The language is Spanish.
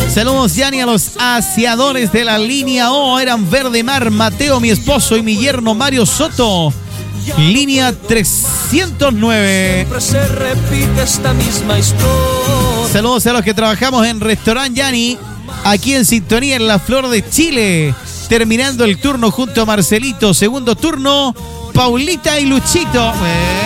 Saludos, Yanni, a los aseadores de la línea O. Eran Verde Mar, Mateo, mi esposo, y mi yerno Mario Soto. Línea 309. Siempre se repite esta misma historia. Saludos a los que trabajamos en Restaurant Yanni, aquí en sintonía en La Flor de Chile. Terminando el turno junto a Marcelito. Segundo turno, Paulita y Luchito.